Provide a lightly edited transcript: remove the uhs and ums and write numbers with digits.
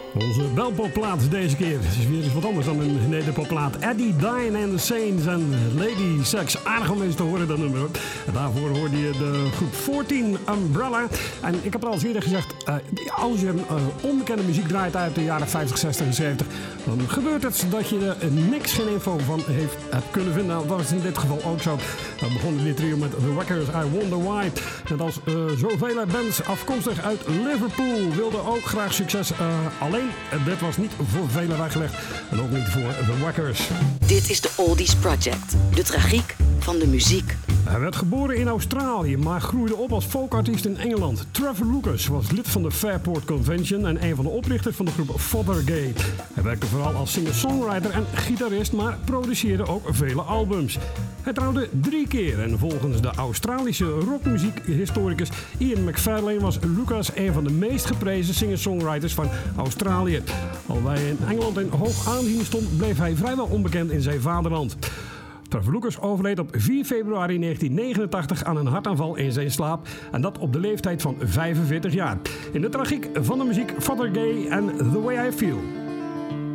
Onze belpopplaat deze keer. Het is weer eens wat anders dan een nederpopplaat. Eddie, Diane and the Saints en Lady Sex. Aardig om eens te horen, dat nummer. En daarvoor hoorde je de groep 14 Umbrella. En ik heb al eens eerder gezegd, als je onbekende muziek draait uit de jaren 50, 60 en 70, dan gebeurt het dat je er niks, geen info van hebt kunnen vinden. Nou, dat is in dit geval ook zo. We begonnen dit trio met The Wackers, I Wonder Why. Net als zoveel bands afkomstig uit Liverpool wilden ook graag succes. Alleen, dit was niet voor velen weggelegd. En ook niet voor The Wackers. Dit is de Oldies Project. De tragiek van de muziek. Hij werd geboren in Australië, maar groeide op als folkartiest in Engeland. Trevor Lucas was lid van de Fairport Convention en een van de oprichters van de groep Father Gay. Hij werkte vooral als singer-songwriter en gitarist, maar produceerde ook vele albums. Hij trouwde 3 keer en volgens de Australische rockmuziekhistoricus Ian McFarlane was Lucas een van de meest geprezen singer-songwriters van Australië. Alhoewel hij in Engeland in hoog aanzien stond, bleef hij vrijwel onbekend in zijn vaderland. Trevor Lucas overleed op 4 februari 1989 aan een hartaanval in zijn slaap. En dat op de leeftijd van 45 jaar. In de tragiek van de muziek Father Gay en The Way I Feel.